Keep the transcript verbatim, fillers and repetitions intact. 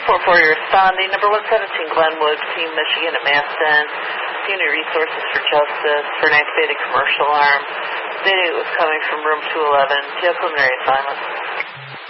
four four, you're responding. Number one seventeen Glenwood, Team Michigan at Maston. Unit Resources for Justice for an activated commercial arm. Data was coming from room two eleven. Do you have preliminary assignment?